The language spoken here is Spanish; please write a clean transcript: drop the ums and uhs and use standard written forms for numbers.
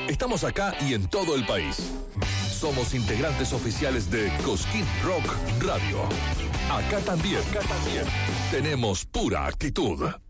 Estamos acá y en todo el país. Somos integrantes oficiales de Cosquín Rock Radio. Acá también tenemos pura actitud.